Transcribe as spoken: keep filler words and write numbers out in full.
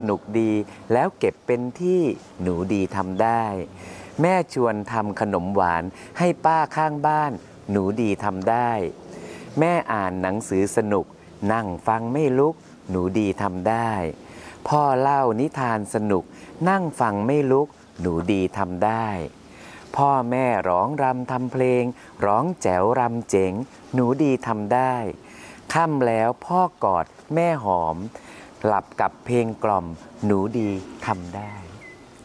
หนุกดีแล้วเก็บเป็นที่หนูดีทำได้แม่ชวนทำขนมหวานให้ป้าข้างบ้านหนูดีทำได้แม่อ่านหนังสือสนุกนั่งฟังไม่ลุกหนูดีทำได้พ่อเล่านิทานสนุกนั่งฟังไม่ลุกหนูดีทำได้พ่อแม่ร้องรำทำเพลงร้องแจ๋วรำเจ๋งหนูดีทำได้ค่ำแล้วพ่อกอดแม่หอมหลับกับเพลงกล่อมหนูดีทำได้